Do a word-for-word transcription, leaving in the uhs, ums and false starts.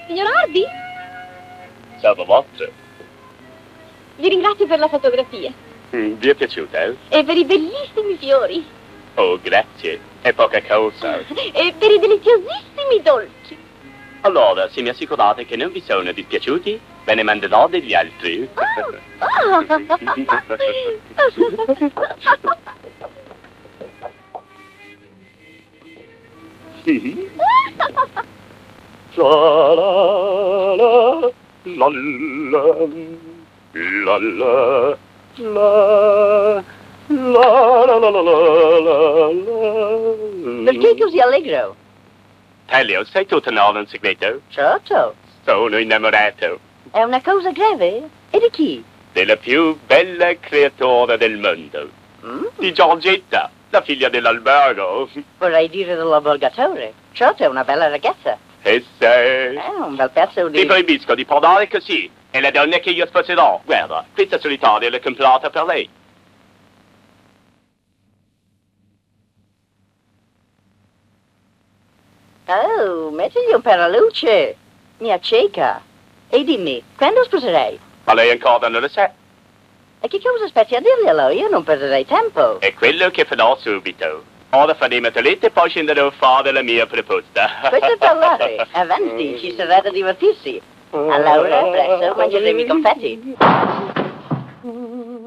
Signor Hardy? Salve vostro. Vi ringrazio per la fotografia. Mm, vi è piaciuta, eh? E per i bellissimi fiori. Oh, grazie. È poca cosa. E per i deliziosissimi dolci. Allora, se mi assicurate che non vi sono dispiaciuti, ve ne manderò degli altri. Ah. La la la la la la la la la la la la. Perché così allegro? Elio, sai tutto nuovo un segreto? Certo. Sono innamorato È una cosa grave? E di chi? della più bella creatura del mondo, Mm? di Giorgetta, la figlia dell'albergo. Vorrei dire dell'avvogatore. Certo, è una bella ragazza. E se... È un bel pezzo di... Ti proibisco di parlare così. È la donna che io sposerò. Guarda, questa solitaria l'ho comprata per lei. Oh, mettigli un paraluce. Mi acceca. E dimmi, quando sposerei? Ma lei ancora non lo sa. E che cosa aspetti a dirglielo? Io non perderei tempo. È quello che farò subito. Ora faremo toilette e poi scenderò a fare la mia proposta. Questo è parlare. Avanti, ci sarà da divertirsi. Allora, presto, mangeremo i confetti.